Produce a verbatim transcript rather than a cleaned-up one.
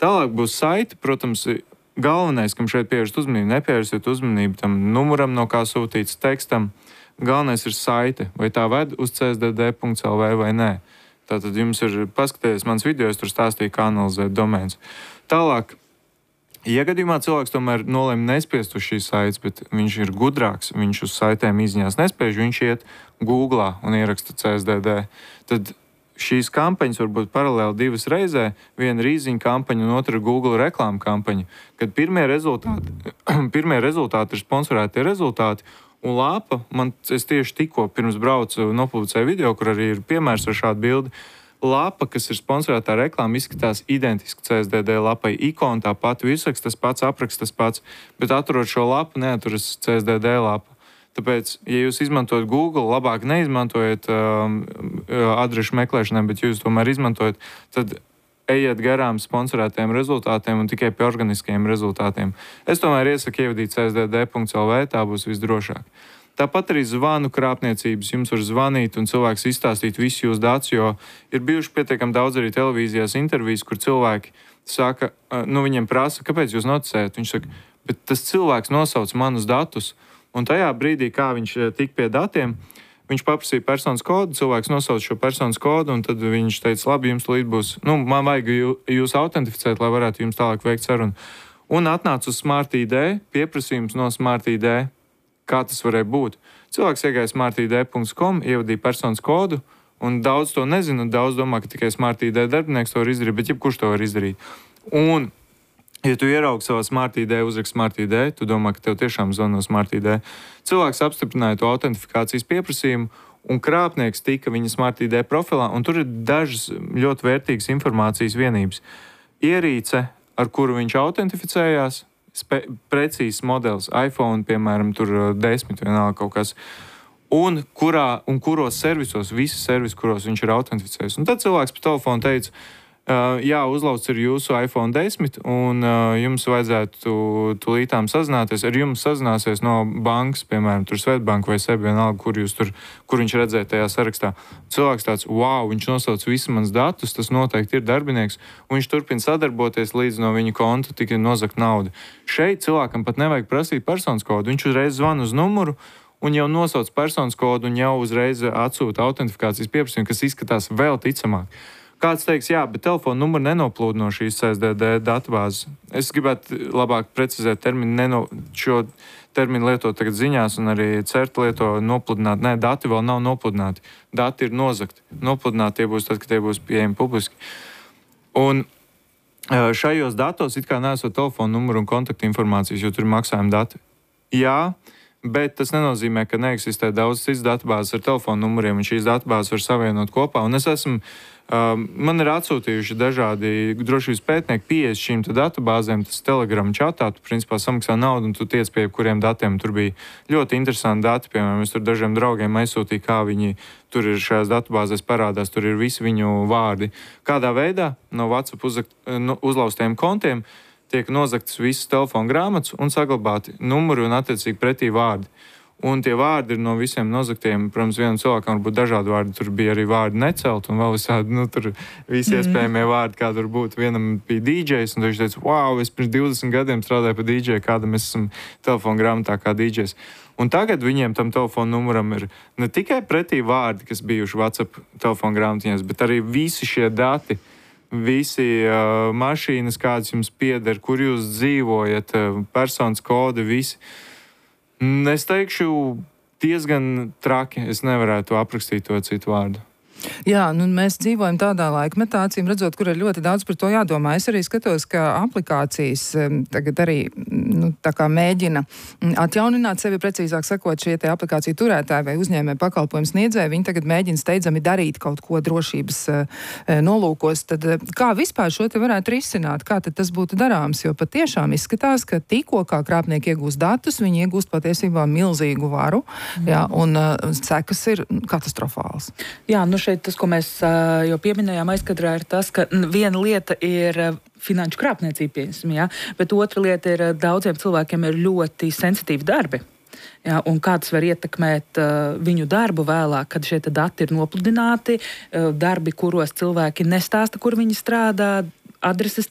Tālāk būs saite, protams, galvenais, kam šeit pievērst uzmanību, nepievērsiet uzmanību tam numuram, no kā sūtīts tekstam. Galvenais ir saite, vai tā ved uz c s d d punkts l v vai nē. Tātad jums ir paskatīties mans video, es tur stāstīju, kā analizēt domēnus. Tālāk, ja gadījumā cilvēks tomēr nolēma nespiest uz šīs saites, bet viņš ir gudrāks, viņš uz saitēm izņās nespēj, viņš iet Googlā un ieraksta c s d d, tad šīs kampaņas var būt paralēli divas reizē, viena ir īziņa kampaņa un otra ir Google reklāma kampaņa, kad pirmie rezultāti, pirmie rezultāti ir sponsorētie rezultāti, un lāpa, man, es tieši tikko pirms braucu nopublicēju video, kur arī ir piemērs ar šādu bildi, lapa, kas ir sponsorētā reklāma, izskatās identiski c s d d lapai, ikona tā pati, virsraksts tas pats, apraksts tas pats, bet aturot šo lapu, neaturas c s d d lapa. Tāpēc, ja jūs izmantojat Google, labāk neizmantojiet um, adrešu meklēšanai, bet jūs tomēr izmantojat, tad ejiet garām sponsorētiem rezultātiem un tikai pie organiskiem rezultātiem. Es tomēr iesaku ievadīt c s d d punkts l v, tā būs visdrošāk. Tāpat arī zvanu krāpniecības, jums var zvanīt un cilvēks izstāstīt visu jūsu datus, jo ir bijuši pietiekami daudz arī televīzijās intervijas, kur cilvēki saka, nu viņiem prasa, kāpēc jūs noticējat? Viņš saka, bet tas cilvēks nosauc manus datus. Un tajā brīdī, kā viņš tika pie datiem, viņš paprasīja personas kodu, cilvēks nosauca šo personas kodu, un tad viņš teica, labi, jums līdz būs, nu, man vajag jū, jūs autentificēt, lai varētu jums tālāk veikt sarunu. Un atnāca uz Smart I D, pieprasījums no Smart I D, kā tas varēja būt. Cilvēks iegāja smart i d punkts com, ievadīja personas kodu, un daudz to nezina, un daudz domā, ka tikai Smart I D darbinieks to var izdarīt, bet jebkurš to var izdarīt. Un ja tu ieraugi savā Smart I D, uzrakst Smart I D, tu domā, ka tev tiešām zvana no Smart I D. Cilvēks apstiprināja to autentifikācijas pieprasījumu, un krāpnieks tika viņa Smart I D profilā, un tur ir dažas ļoti vērtīgas informācijas vienības. Ierīce, ar kuru viņš autentificējās, spe, precīzs modelis, iPhone, piemēram, tur desmit vienalga kaut kas, un, kurā, un kuros servisos, visi servisi, kuros viņš ir autentificējis. Un tad cilvēks pa telefonu teica, Uh, jā, uzlauts ir jūsu iPhone desmit, un uh, jums vajadzētu tūlītām sazināties. Ar jums sazināsies no bankas, piemēram, tur Svetbank vai Seb, vienalga, kur, jūs tur, kur viņš redzēja tajā sarakstā. Cilvēks tāds, wow, viņš nosauc visus mans datus, tas noteikti ir darbinieks, un viņš turpina sadarboties līdz no viņa konta tika nozagt naudu. Šeit cilvēkam pat nevajag prasīt personas kodu, viņš uzreiz zvana uz numuru, un jau nosauc personas kodu, un jau uzreiz atsūta autentifikācijas pieprasījumu, kas izskatās vēl ticamāk. Kāds teiks, jā, bet telefona numuru nenoplūd no šīs C S D D datubāzes. Es gribētu labāk precizēt terminu, neno, šo terminu lietot tagad ziņās, un arī CERT lieto nopludināt. Nē, dati vēl nav nopludināti. Dati ir nozagti. Nopludināti tie būs tad, kad tie būs pieejami publiski. Un šajos datos it kā neesot telefona numuru un kontaktu informācijas, jo tur ir maksājuma dati. Jā, bet tas nenozīmē, ka neeksistē daudz cits datubāzes ar telefona numuriem, un šīs datubāzes var savienot kopā. Un es esmu Um, man ir atsūtījuši dažādi drošības pētnieki pieejas šīm datubāzēm, tas Telegram čatā, tu principā samaksā naudu un tu tiec pie kuriem datiem. Tur bija ļoti interesanti dati, piemēram, es tur dažiem draugiem aizsūtīju, kā viņi tur ir šajās datubāzēs parādās, tur ir visi viņu vārdi. Kādā veidā no WhatsApp uzakt, nu, uzlaustiem kontiem tiek nozagtas visas telefona grāmatas un saglabāti numuri un attiecīgi pretī vārdi. Un tie vārdi ir no visiem nozaktiem. Protams, vienam cilvēkam var būt dažādi vārdi. Tur bija arī vārdi necelt un vēl visādi, nu, tur visi iespējamie vārdi, kā tur būtu. Vienam bija D Js, un viņš teica, wow, es pirms divdesmit gadiem strādāju pa D J, kādam es esmu telefona grāmatā kā D Js. Un tagad viņiem tam telefona numuram ir ne tikai pretī vārdi, kas bijuši WhatsApp telefona grāmatiņās, bet arī visi šie dati, visi uh, mašīnas, kādas jums pieder, kur jūs dzīvojat, uh, personas kodi, visi. Es teikšu, diezgan traki. Es nevarētu aprakstīt to citu vārdu. Jā, nu mēs dzīvojam tādā laikmetā, acīm redzot, kur ir ļoti daudz par to jādomā. Es arī skatos, ka aplikācijas tagad arī nu, tā kā mēģina atjaunināt sevi, precīzāk sakot, šie te aplikāciju turētāji vai uzņēmēji pakalpojumu sniedzēji. Viņi tagad mēģina steidzami darīt kaut ko drošības e, nolūkos. Tad kā vispār šo te varētu risināt? Kā tad tas būtu darāms? Jo patiešām izskatās, ka tikko kā krāpnieki iegūst datus, viņi iegūst patiesībā milzīgu varu, mm. jā, un uh, sekas ir katastrofāls. Jā, nu šeit tas, ko mēs uh, jau pieminējām aizkadrā, ir tas, ka viena lieta ir uh, finanšu krāpniecība, piemēram, jā, bet otra lieta ir uh, daudziem cilvēkiem ir ļoti sensitīvi darbi. Jā, un kā tas var ietekmēt uh, viņu darbu vēlāk, kad šie dati ir nopludināti, uh, darbi, kuros cilvēki nestāsta, kur viņi strādā, adreses